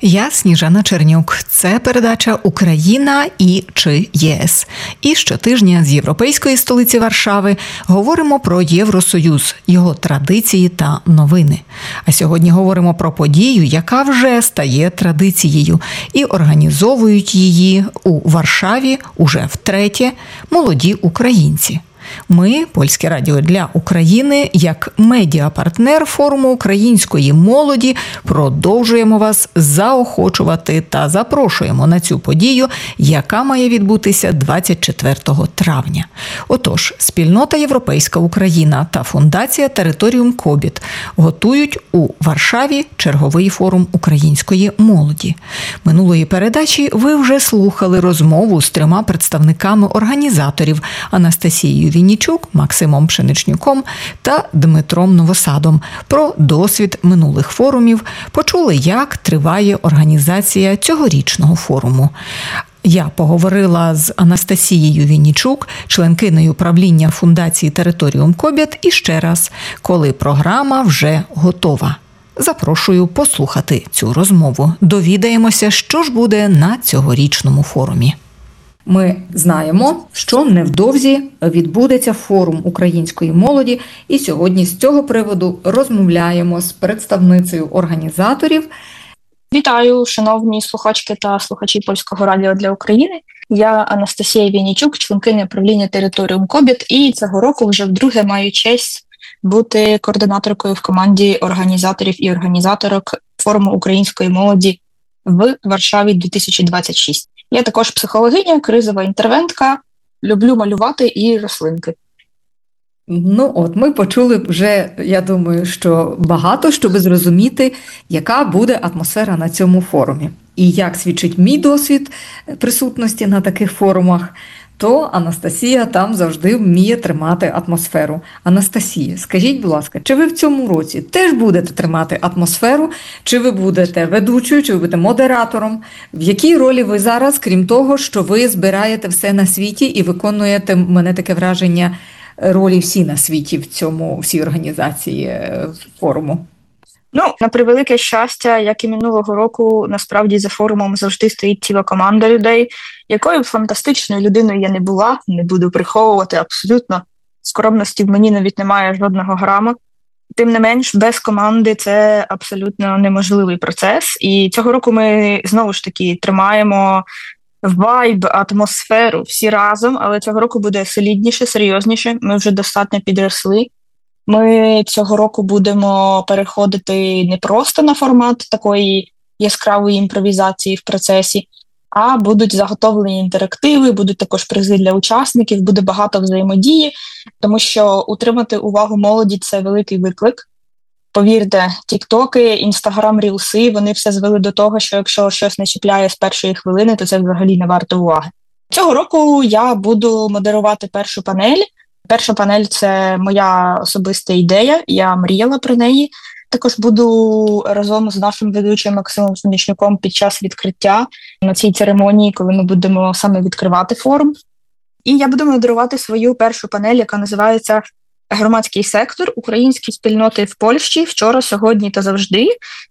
Я Сніжана Чернюк. Це передача «Україна і чи ЄС». І щотижня з європейської столиці Варшави говоримо про Євросоюз, його традиції та новини. А сьогодні говоримо про подію, яка вже стає традицією. І організовують її у Варшаві уже втретє молоді українці. Ми, Польське радіо для України, як медіапартнер форуму української молоді, продовжуємо вас заохочувати та запрошуємо на цю подію, яка має відбутися 24 травня. Отож, спільнота «Європейська Україна» та фундація «Територіум Кобіт» готують у Варшаві черговий форум української молоді. Минулої передачі ви вже слухали розмову з трьома представниками організаторів Анастасією Віннічук, Максимом Пшеничнюком та Дмитром Новосадом про досвід минулих форумів, почули, як триває організація цьогорічного форуму. Я поговорила з Анастасією Віннічук, членкинею правління фундації «Територіум Кобіт», і ще раз, коли програма вже готова. Запрошую послухати цю розмову. Довідаємося, що ж буде на цьогорічному форумі. Ми знаємо, що невдовзі відбудеться форум української молоді, і сьогодні з цього приводу розмовляємо з представницею організаторів. Вітаю, шановні слухачки та слухачі Польського радіо для України. Я Анастасія Віннічук, членкиня правління «Територіум Кобіт», і цього року вже вдруге маю честь бути координаторкою в команді організаторів і організаторок форуму української молоді в Варшаві 2026. Я також психологиня, кризова інтервентка, люблю малювати і рослинки. Ми почули вже, я думаю, що багато, щоб зрозуміти, яка буде атмосфера на цьому форумі. І як свідчить мій досвід присутності на таких форумах, то Анастасія там завжди вміє тримати атмосферу. Анастасія, скажіть, будь ласка, чи ви в цьому році теж будете тримати атмосферу? Чи ви будете ведучою, чи ви будете модератором? В якій ролі ви зараз, крім того, що ви збираєте все на світі і виконуєте, в мене таке враження, ролі всі на світі в цій організації форуму? На превелике щастя, як і минулого року, насправді за форумом завжди стоїть ціла команда людей, якою б фантастичною людиною я не була, не буду приховувати абсолютно. Скромності в мені навіть немає жодного грама. Тим не менш, без команди це абсолютно неможливий процес. І цього року ми, знову ж таки, тримаємо вайб, атмосферу всі разом, але цього року буде солідніше, серйозніше. Ми вже достатньо підросли. Ми цього року будемо переходити не просто на формат такої яскравої імпровізації в процесі, а будуть заготовлені інтерактиви, будуть також призи для учасників, буде багато взаємодії, тому що утримати увагу молоді – це великий виклик. Повірте, тіктоки, інстаграм, рілси, вони все звели до того, що якщо щось не чіпляє з першої хвилини, то це взагалі не варто уваги. Цього року я буду модерувати першу панель. Перша панель – це моя особиста ідея, я мріяла про неї. Також буду разом з нашим ведучим Максимом Пшеничнюком під час відкриття на цій церемонії, коли ми будемо саме відкривати форум. І я буду модерувати свою першу панель, яка називається «Громадський сектор. Українські спільноти в Польщі. Вчора, сьогодні та завжди».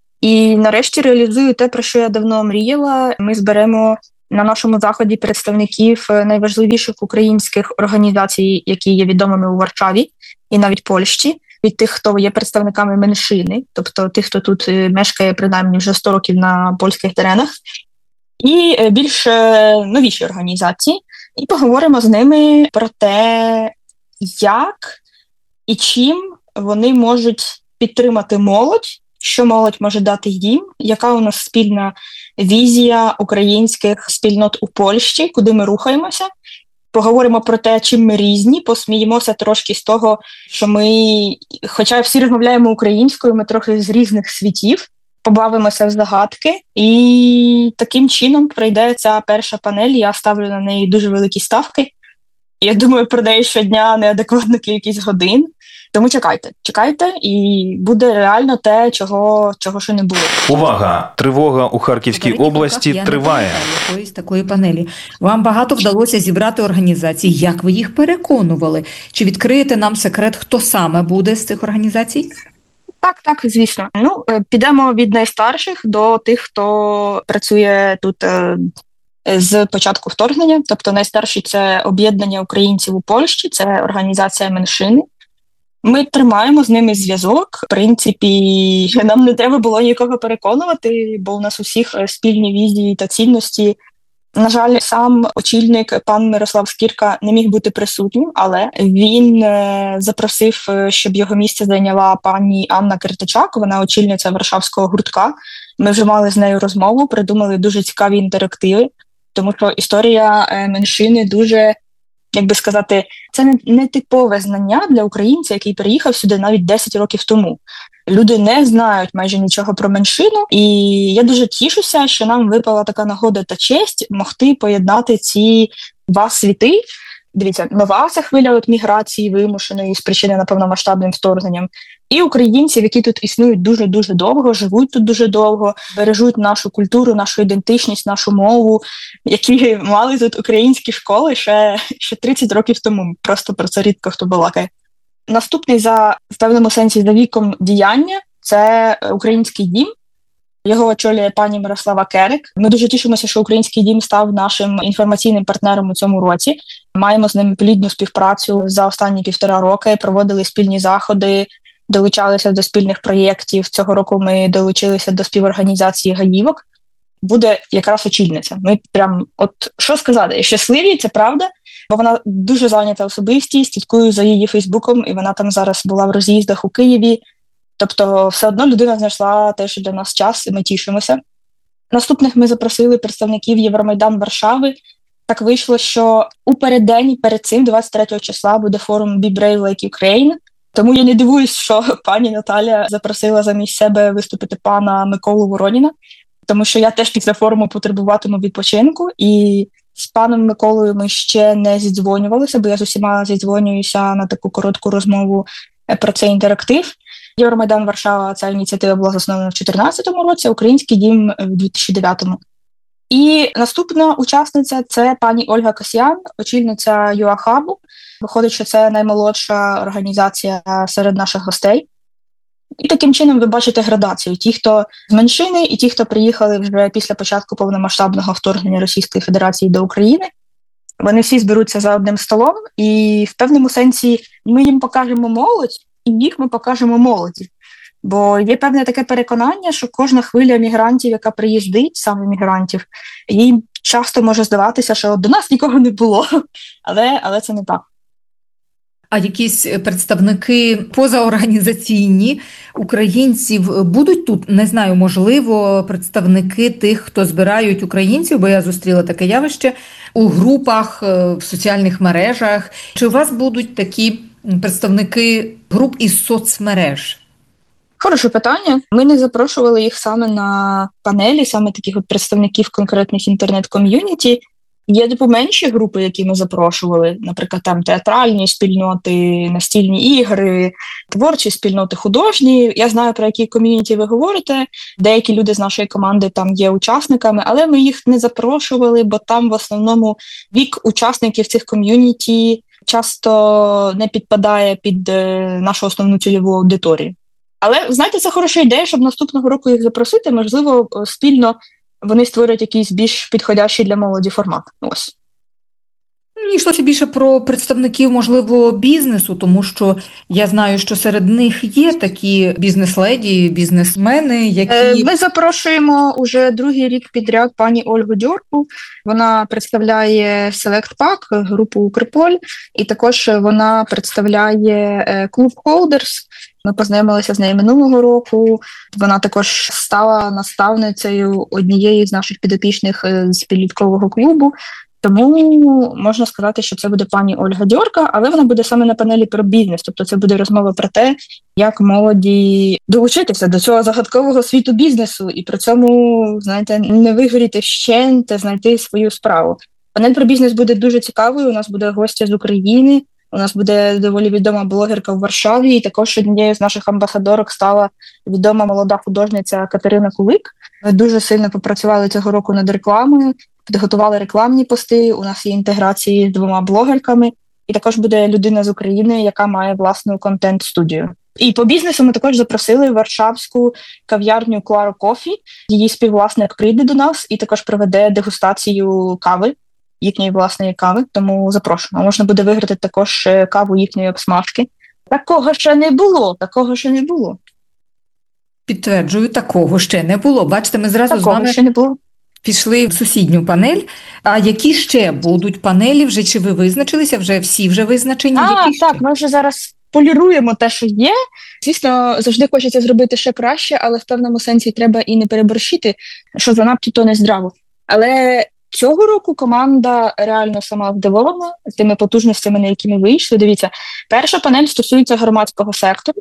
І нарешті реалізую те, про що я давно мріяла. Ми зберемо на нашому заході представників найважливіших українських організацій, які є відомими у Варшаві і навіть Польщі, від тих, хто є представниками меншини, тобто тих, хто тут мешкає принаймні вже 100 років на польських теренах, і більш новіші організації. І поговоримо з ними про те, як і чим вони можуть підтримати молодь, що молодь може дати їм, яка у нас спільна візія українських спільнот у Польщі, куди ми рухаємося. Поговоримо про те, чим ми різні, посміємося трошки з того, що ми, хоча всі розмовляємо українською, ми трохи з різних світів, побавимося в загадки. І таким чином пройде ця перша панель, я ставлю на неї дуже великі ставки. Я думаю про неї щодня неадекватну кількість годин. Тому чекайте, і буде реально те, чого ще не було. Увага! Тривога у Харківській області триває. Якоїсь такої панелі. Вам багато вдалося зібрати організацій. Як ви їх переконували? Чи відкриєте нам секрет, хто саме буде з цих організацій? Так, звісно. Підемо від найстарших до тих, хто працює тут з початку вторгнення. Тобто найстарші – це об'єднання українців у Польщі, це організація меншини. Ми тримаємо з ними зв'язок. В принципі, нам не треба було нікого переконувати, бо у нас у всіх спільні візії та цінності. На жаль, сам очільник, пан Мирослав Скірка, не міг бути присутнім, але він запросив, щоб його місце зайняла пані Анна Киртичак, вона очільниця Варшавського гуртка. Ми вже мали з нею розмову, придумали дуже цікаві інтерактиви, тому що історія меншини дуже, як би сказати, це не типове знання для українця, який приїхав сюди навіть 10 років тому. Люди не знають майже нічого про меншину, і я дуже тішуся, що нам випала така нагода та честь могти поєднати ці два світи. Дивіться, нова ця хвиля міграції вимушеної, спричинена повномасштабним вторгненням, і українців, які тут існують дуже-дуже довго, живуть тут дуже довго, бережуть нашу культуру, нашу ідентичність, нашу мову, які мали тут українські школи ще 30 років тому. Просто про це рідко хто балакає. Наступний в певному сенсі за віком діяння – це Український дім. Його очолює пані Мирослава Керик. Ми дуже тішимося, що Український дім став нашим інформаційним партнером у цьому році. Маємо з ними плідну співпрацю за останні 1,5 роки, проводили спільні заходи, долучалися до спільних проєктів. Цього року ми долучилися до співорганізації гаївок. Буде якраз очільниця. Ми прям, що сказати, щасливі, це правда, бо вона дуже зайнята особистість, слідкую за її Фейсбуком, і вона там зараз була в роз'їздах у Києві. Тобто все одно людина знайшла теж для нас час, і ми тішимося. Наступних ми запросили представників Євромайдан Варшави. Так вийшло, що у переддень перед цим, 23 числа, буде форум Be Brave Like Ukraine. Тому я не дивуюсь, що пані Наталя запросила замість себе виступити пана Миколу Вороніна, тому що я теж після форуму потребуватиму відпочинку, і з паном Миколою ми ще не зідзвонювалися, бо я з усіма зідзвонююся на таку коротку розмову про цей інтерактив. Євромайдан Варшава, ця ініціатива була заснована в 2014 році, Український дім в 2009. І наступна учасниця – це пані Ольга Касьян, очільниця ЮАХабу. Виходить, що це наймолодша організація серед наших гостей. І таким чином ви бачите градацію. Ті, хто з меншини, і ті, хто приїхали вже після початку повномасштабного вторгнення Російської Федерації до України, вони всі зберуться за одним столом, і в певному сенсі ми їм покажемо молодь, і їх ми покажемо молоді. Бо є певне таке переконання, що кожна хвиля мігрантів, яка приїздить, саме мігрантів, їй часто може здаватися, що до нас нікого не було, але це не так. А якісь представники позаорганізаційні українців будуть тут? Не знаю, можливо, представники тих, хто збирають українців, бо я зустріла таке явище у групах, в соціальних мережах. Чи у вас будуть такі представники груп із соцмереж? Хороше питання. Ми не запрошували їх саме на панелі, саме таких представників конкретних інтернет-ком'юніті. Є менші групи, які ми запрошували, наприклад, там театральні спільноти, настільні ігри, творчі спільноти, художні. Я знаю, про які ком'юніті ви говорите. Деякі люди з нашої команди там є учасниками, але ми їх не запрошували, бо там в основному вік учасників цих ком'юніті часто не підпадає під нашу основну цільову аудиторію. Але, знаєте, це хороша ідея, щоб наступного року їх запросити, можливо, спільно вони створять якийсь більш підходящий для молоді формат. Ось. Мені йшлося більше про представників, можливо, бізнесу, тому що я знаю, що серед них є такі бізнес-леді, бізнесмени, які... Ми запрошуємо уже другий рік підряд пані Ольгу Дьорку. Вона представляє Select Pack, групу Укрполь, і також вона представляє клуб Holders. Ми познайомилися з нею минулого року. Вона також стала наставницею однієї з наших підопічних з підліткового клубу. Тому можна сказати, що це буде пані Ольга Дьорка, але вона буде саме на панелі про бізнес. Тобто це буде розмова про те, як молоді долучитися до цього загадкового світу бізнесу і при цьому, знаєте, не вигоріти вщент, знайти свою справу. Панель про бізнес буде дуже цікавою. У нас буде гостя з України. У нас буде доволі відома блогерка в Варшаві, і також однією з наших амбасадорок стала відома молода художниця Катерина Кулик. Ми дуже сильно попрацювали цього року над рекламою, підготували рекламні пости, у нас є інтеграції з 2 блогерками, і також буде людина з України, яка має власну контент-студію. І по бізнесу ми також запросили варшавську кав'ярню Claro Coffee. Її співвласник прийде до нас і також проведе дегустацію кави, їхньої власної кави, тому запрошуємо. Можна буде виграти також каву їхньої обсмажки. Такого ще не було. Підтверджую, такого ще не було. Бачите, ми зразу з вами Ще не було. пішли в сусідню панель. А які ще будуть панелі? Вже чи ви визначилися? Вже всі визначені? Які Так, ще? ми вже зараз поліруємо те, що є. Звісно, завжди хочеться зробити ще краще, але в певному сенсі треба і не переборщити, що занадто то не здраво. Але цього року команда реально сама вдоволена тими потужностями, на які ми вийшли. Дивіться, перша панель стосується громадського сектору,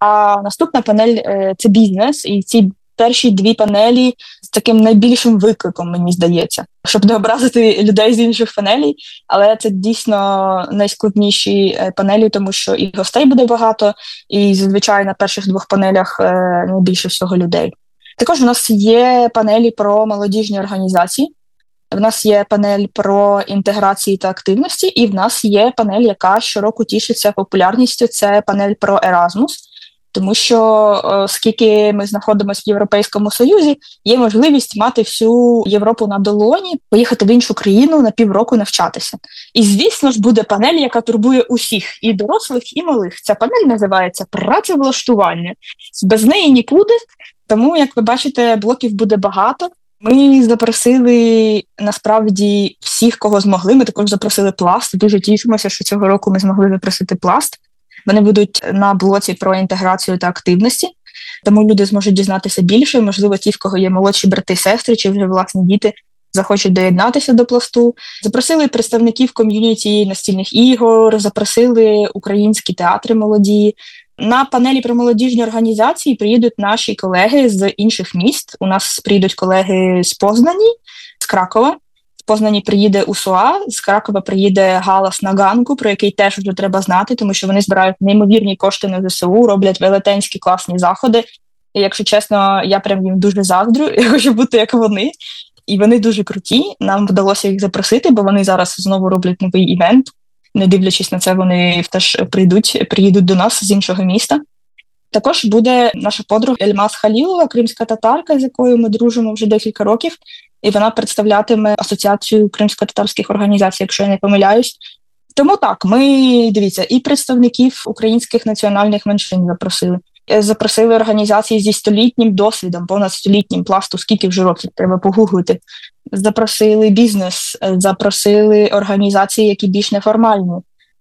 а наступна панель – це бізнес. І ці перші дві панелі з таким найбільшим викликом, мені здається, щоб не образити людей з інших панелей, але це дійсно найскладніші панелі, тому що і гостей буде багато, і зазвичай на перших двох панелях найбільше всього людей. Також у нас є панелі про молодіжні організації, в нас є панель про інтеграції та активності, і в нас є панель, яка щороку тішиться популярністю, це панель про Erasmus. Тому що, оскільки ми знаходимося в Європейському Союзі, є можливість мати всю Європу на долоні, поїхати в іншу країну на півроку навчатися. І, звісно ж, буде панель, яка турбує усіх, і дорослих, і малих. Ця панель називається «Працевлаштування». Без неї нікуди, тому, як ви бачите, блоків буде багато. Ми запросили, насправді, всіх, кого змогли. Ми також запросили Пласт. Дуже тішимося, що цього року ми змогли запросити Пласт. Вони будуть на блоці про інтеграцію та активності, тому люди зможуть дізнатися більше. Можливо, ті, в кого є молодші брати, сестри, чи вже власні діти, захочуть доєднатися до Пласту. Запросили представників ком'юніті настільних ігор, запросили українські театри молоді. На панелі про молодіжні організації приїдуть наші колеги з інших міст. У нас приїдуть колеги з Познані, з Кракова. З Познані приїде УСУА, з Кракова приїде Галас на Ганку, про який теж вже треба знати, тому що вони збирають неймовірні кошти на ЗСУ, роблять велетенські класні заходи. І, якщо чесно, я прям їм дуже заздрю, я хочу бути як вони. І вони дуже круті, нам вдалося їх запросити, бо вони зараз знову роблять новий івент. Не дивлячись на це, вони теж приїдуть до нас з іншого міста. Також буде наша подруга Ельмаз Халілова, кримська татарка, з якою ми дружимо вже декілька років, і вона представлятиме Асоціацію кримсько-татарських організацій, якщо я не помиляюсь. Тому так, ми, дивіться, і представників українських національних меншин запросили. Запросили організації зі столітнім досвідом, понад столітнім. Пласту, скільки вже років, треба погуглити. Запросили бізнес, запросили організації, які більш неформальні.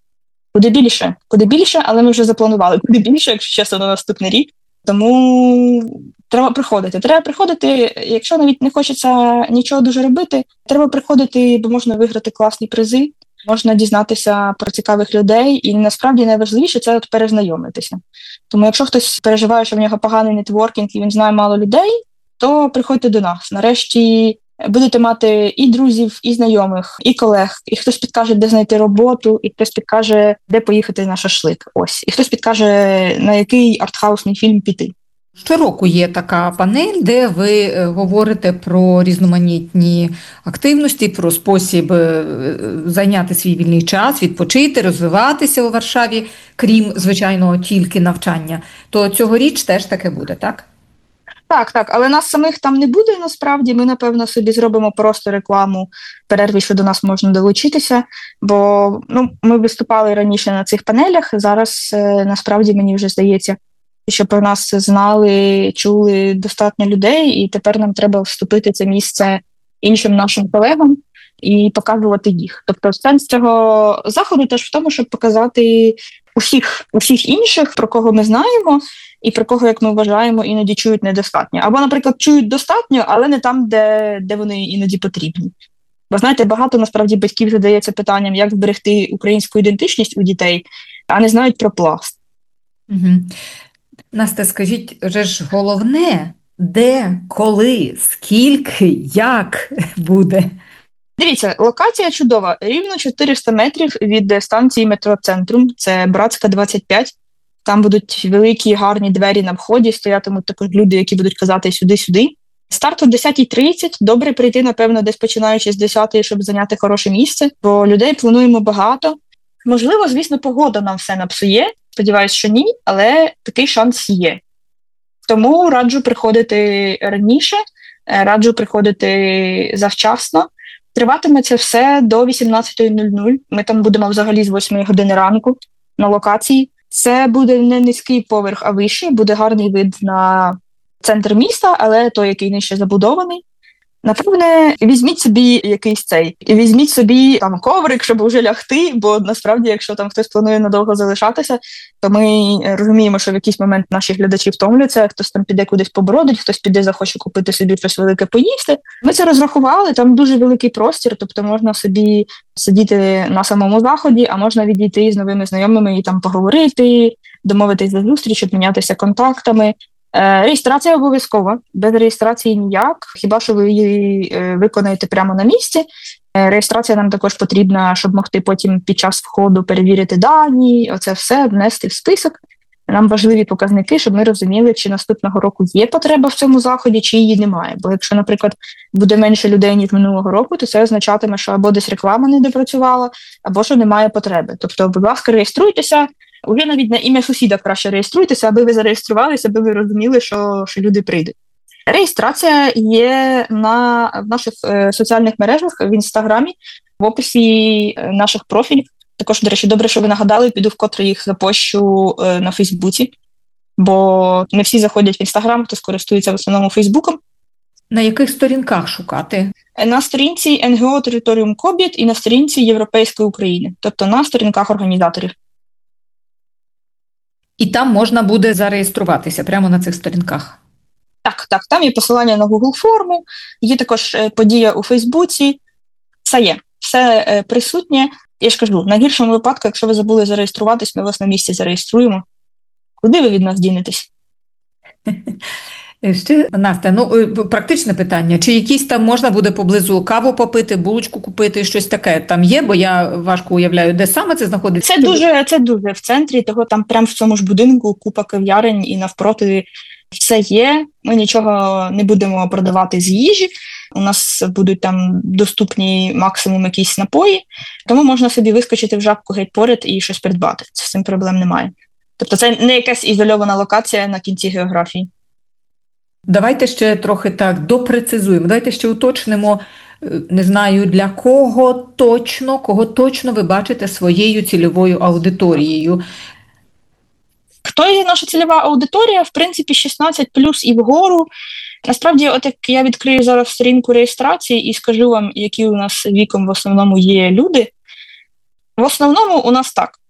Куди більше, але ми вже запланували. Куди більше, якщо чесно, на наступний рік. Тому треба приходити, якщо навіть не хочеться нічого дуже робити, треба приходити, бо можна виграти класні призи, можна дізнатися про цікавих людей, і насправді найважливіше – це перезнайомитися. Тому якщо хтось переживає, що в нього поганий нетворкінг і він знає мало людей, то приходьте до нас. Нарешті будете мати і друзів, і знайомих, і колег, і хтось підкаже, де знайти роботу, і хтось підкаже, де поїхати на шашлик. Ось. І хтось підкаже, на який артхаусний фільм піти. Щороку є така панель, де ви говорите про різноманітні активності, про спосіб зайняти свій вільний час, відпочити, розвиватися у Варшаві, крім, звичайно, тільки навчання. То цьогоріч теж таке буде, так? Так, але нас самих там не буде, насправді. Ми, напевно, собі зробимо просто рекламу в перерві, що до нас можна долучитися, бо ми виступали раніше на цих панелях, зараз, насправді, мені вже здається, що про нас знали, чули достатньо людей, і тепер нам треба вступити це місце іншим нашим колегам і показувати їх. Тобто сенс цього заходу теж в тому, щоб показати усіх інших, про кого ми знаємо, і про кого, як ми вважаємо, іноді чують недостатньо. Або, наприклад, чують достатньо, але не там, де вони іноді потрібні. Бо, знаєте, багато, насправді, батьків задається питанням, як зберегти українську ідентичність у дітей, а не знають про Пласт. Угу. Настя, скажіть, вже ж головне, де, коли, скільки, як буде? Дивіться, локація чудова. Рівно 400 метрів від станції метро Центрум, це Братська, 25. Там будуть великі, гарні двері на вході, стоятимуть також люди, які будуть казати сюди-сюди. Старт о 10:30, добре прийти, напевно, десь починаючи з 10-ї, щоб зайняти хороше місце, бо людей плануємо багато. Можливо, звісно, погода нам все напсує, сподіваюся, що ні, але такий шанс є. Тому раджу приходити раніше, раджу приходити завчасно. Триватиме це все до 18:00. Ми там будемо взагалі з 8 години ранку на локації. Це буде не низький поверх, а вищий. Буде гарний вид на центр міста, але той, який нижче забудований. Напевне, візьміть собі якийсь і візьміть собі там коврик, щоб вже лягти, бо насправді, якщо там хтось планує надовго залишатися, то ми розуміємо, що в якийсь момент наші глядачі втомляться, хтось там піде кудись побродить, хтось піде захоче купити собі щось велике поїсти. Ми це розрахували, там дуже великий простір, тобто можна собі сидіти на самому заході, а можна відійти з новими знайомими і там поговорити, домовитись за зустріч, обмінятися контактами. Реєстрація обов'язкова, без реєстрації ніяк, хіба що ви її виконаєте прямо на місці. Реєстрація нам також потрібна, щоб могти потім під час входу перевірити дані, оце все внести в список. Нам важливі показники, щоб ми розуміли, чи наступного року є потреба в цьому заході, чи її немає. Бо якщо, наприклад, буде менше людей, ніж минулого року, то це означатиме, що або десь реклама не допрацювала, або що немає потреби. Тобто, будь ласка, реєструйтеся. Уже навіть на ім'я сусіда краще реєструйтеся, аби ви зареєструвалися, аби ви розуміли, що люди прийдуть. Реєстрація є в наших соціальних мережах, в Інстаграмі, в описі наших профілів. Також, до речі, добре, що ви нагадали, піду вкотре їх запощу на Фейсбуці, бо не всі заходять в Інстаграм, хтось користується в основному Фейсбуком. На яких сторінках шукати? На сторінці НГО «Територіум Кобєт» і на сторінці Європейської України, тобто на сторінках організаторів. І там можна буде зареєструватися прямо на цих сторінках? Так, там є посилання на Google форму, є також подія у Фейсбуці, все є, все присутнє. Я ж кажу, в найгіршому випадку, якщо ви забули зареєструватись, ми вас на місці зареєструємо. Куди ви від нас дінетесь? Ще, Настя, практичне питання. Чи якісь там можна буде поблизу каву попити, булочку купити, щось таке там є? Бо я важко уявляю, де саме це знаходиться. Це дуже в центрі, того там прямо в цьому ж будинку купа кав'ярень і навпроти все є. Ми нічого не будемо продавати з їжі. У нас будуть там доступні максимум якісь напої, тому можна собі вискочити в жабку геть поряд і щось придбати. З цим проблем немає. Тобто це не якась ізольована локація на кінці географії. Давайте ще трохи так допрецизуємо, давайте ще уточнимо, не знаю, для кого точно ви бачите своєю цільовою аудиторією. Хто є наша цільова аудиторія? В принципі, 16 плюс і вгору. Насправді, от як я відкрию зараз сторінку реєстрації і скажу вам, які у нас віком в основному є люди. В основному у нас так.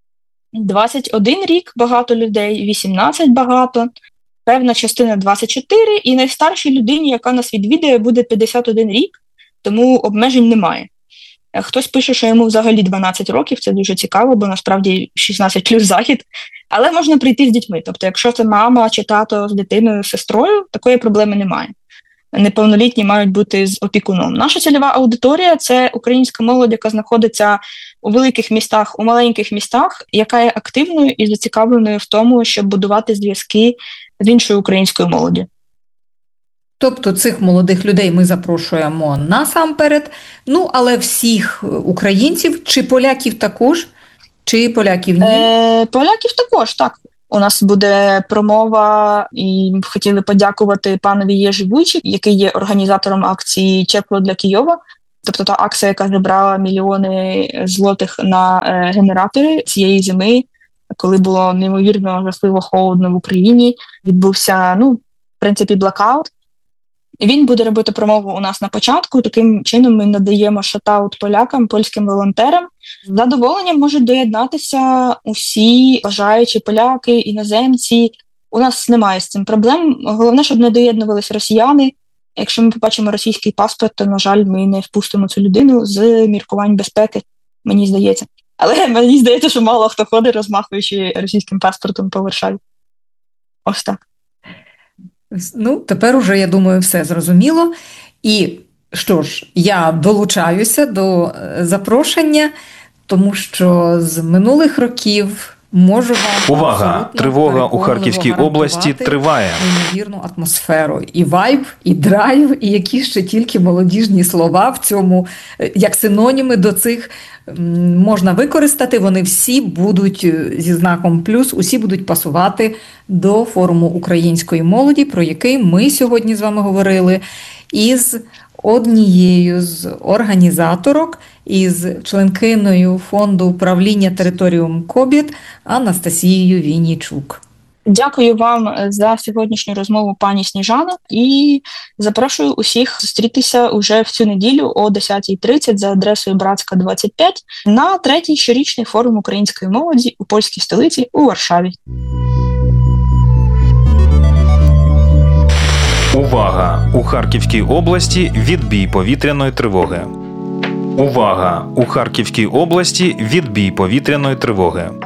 21 рік багато людей, 18 багато, певна частина 24, і найстаршій людині, яка нас відвідує, буде 51 рік, тому обмежень немає. Хтось пише, що йому взагалі 12 років, це дуже цікаво, бо насправді 16 плюс захід, але можна прийти з дітьми. Тобто, якщо це мама чи тато з дитиною, з сестрою, такої проблеми немає. Неповнолітні мають бути з опікуном. Наша цільова аудиторія – це українська молодь, яка знаходиться у великих містах, у маленьких містах, яка є активною і зацікавленою в тому, щоб будувати зв'язки з іншою українською молоддю. Тобто цих молодих людей ми запрошуємо насамперед, але всіх українців, чи поляків також, чи поляків ні? Поляків також, так. У нас буде промова, і хотіли подякувати панові Єжі Вуйчик, який є організатором акції «Тепло для Києва». Тобто та акція, яка зібрала мільйони злотих на генератори цієї зими, коли було неймовірно жахливо холодно в Україні, відбувся, в принципі, блокаут. Він буде робити промову у нас на початку. Таким чином ми надаємо шатаут полякам, польським волонтерам. З задоволенням можуть доєднатися усі бажаючі поляки, іноземці. У нас немає з цим проблем. Головне, щоб не доєднувалися росіяни. Якщо ми побачимо російський паспорт, то, на жаль, ми не впустимо цю людину з міркувань безпеки, мені здається. Але мені здається, що мало хто ходить, розмахуючи російським паспортом по Варшаві. Ось так. Тепер уже, я думаю, все зрозуміло. І що ж, я долучаюся до запрошення, тому що з минулих років Можу вам Увага! абсолютно Тривога у переконливо Харківській області гарантувати триває. неймовірну атмосферу. І вайб, і драйв, і які ще тільки молодіжні слова в цьому, як синоніми до цих можна використати. Вони всі будуть зі знаком плюс, усі будуть пасувати до форуму української молоді, про який ми сьогодні з вами говорили, із однією з організаторок, із членкиною фонду управління територіум Кобіт Анастасією Віннічук. Дякую вам за сьогоднішню розмову, пані Сніжано, і запрошую усіх зустрітися уже в цю неділю о 10:30 за адресою Братська, 25 на 3-й щорічний форум української молоді у польській столиці у Варшаві. Увага! У Харківській області відбій повітряної тривоги. Увага! У Харківській області відбій повітряної тривоги.